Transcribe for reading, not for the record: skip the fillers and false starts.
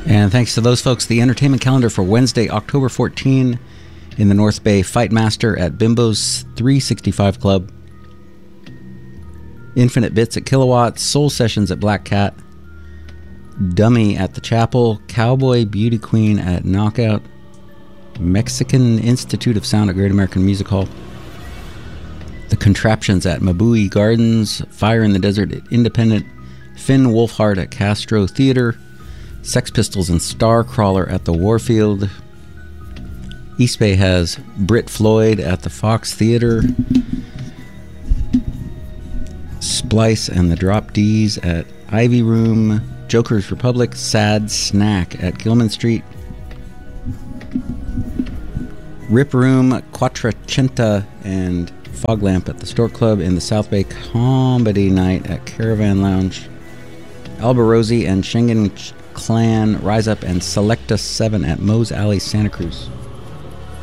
And thanks to those folks, the entertainment calendar for Wednesday, October 14 in the North Bay, Fight Master at Bimbo's 365 Club, Infinite Bits at Kilowatts, Soul Sessions at Black Cat, Dummy at the Chapel, Cowboy Beauty Queen at Knockout, Mexican Institute of Sound at Great American Music Hall, The Contraptions at Mabui Gardens, Fire in the Desert at Independent, Finn Wolfhard at Castro Theater, Sex Pistols and Starcrawler at the Warfield. East Bay has Britt Floyd at the Fox Theater, Splice and the Drop D's at Ivy Room, Joker's Republic, Sad Snack at Gilman Street, Rip Room, Quattrocenta and Fog Lamp at the Stork Club, in the South Bay Comedy Night at Caravan Lounge, Alberosi and Schengen Clan, Rise Up and Selecta 7 at Moe's Alley, Santa Cruz.